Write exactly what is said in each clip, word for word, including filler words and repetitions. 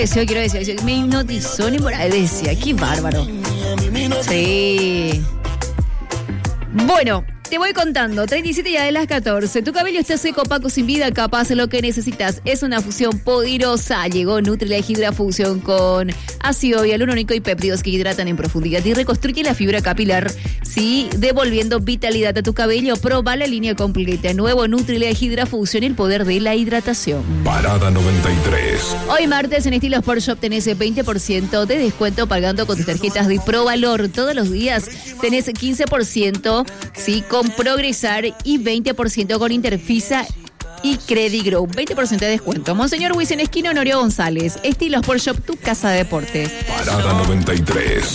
Eso quiero decir, me hipnotizó ni por ahí decía, qué bárbaro. Sí. Bueno, te voy contando, treinta y siete ya de las catorce. Tu cabello está seco, opaco, sin vida, capaz lo que necesitas es una fusión poderosa. Llegó Nutrileg Hydra Fusión con ácido hialurónico y péptidos que hidratan en profundidad y reconstruye la fibra capilar, sí, devolviendo vitalidad a tu cabello. Proba la línea completa. Nuevo Nutrileg Hydra Fusión, el poder de la hidratación. Parada noventa y tres. Hoy martes en Estilo Sport Shop tenés veinte por ciento de descuento pagando con tus tarjetas de ProValor. Todos los días tenés quince por ciento, sí, con Progresar y veinte por ciento con Interfisa y Credigrow. veinte por ciento de descuento. Monseñor Wisin, esquina Honorio González. Estilo Sport Shop, tu casa de deportes. Parada noventa y tres.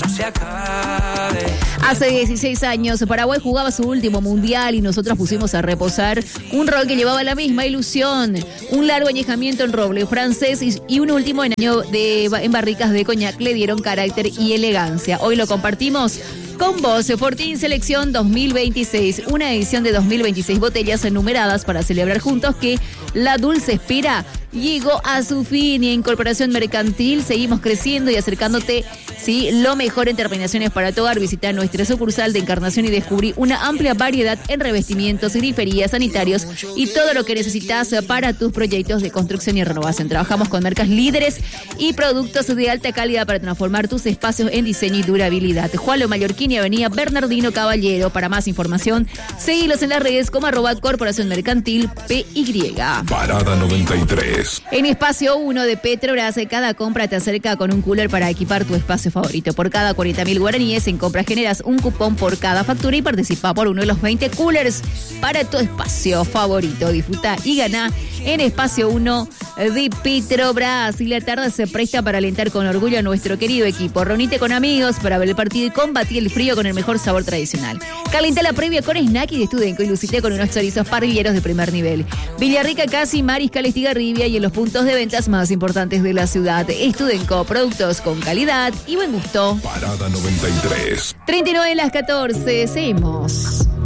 Hace dieciséis años, Paraguay jugaba su último mundial y nosotros pusimos a reposar un rol que llevaba la misma ilusión. Un largo añejamiento en roble francés y, y un último en año de, en barricas de coñac le dieron carácter y elegancia. Hoy lo compartimos con vos. Fortín Selección dos mil veintiséis, una edición de dos mil veintiséis botellas enumeradas para celebrar juntos que la dulce espera llegó a su fin. Y en Corporación Mercantil seguimos creciendo y acercándote, sí, lo mejor en terminaciones para tu hogar. Visita nuestra sucursal de Encarnación y descubrí una amplia variedad en revestimientos, griferías, sanitarios y todo lo que necesitas para tus proyectos de construcción y renovación. Trabajamos con marcas líderes y productos de alta calidad para transformar tus espacios en diseño y durabilidad. Juan Mallorquín y Avenida Bernardino Caballero. Para más información, seguilos en las redes como arroba Corporación Mercantil P Y. Parada noventa y tres. En Espacio uno de Petrobras, cada compra te acerca con un cooler para equipar tu espacio favorito. Por cada cuarenta mil guaraníes en compras generas un cupón por cada factura y participa por uno de los veinte coolers para tu espacio favorito. Disfruta y gana en Espacio uno de Petrobras. Y la tarde se presta para alentar con orgullo a nuestro querido equipo. Reunite con amigos para ver el partido y combatir el frío con el mejor sabor tradicional. Calenta la previa con Snacky de Studenco y lucite con unos chorizos parrilleros de primer nivel. Villarrica, Casi, Mariscal, Estigarribia y en los puntos de ventas más importantes de la ciudad. Studenco, productos con calidad y buen gusto. Parada noventa y tres. treinta y nueve de las catorce, seguimos.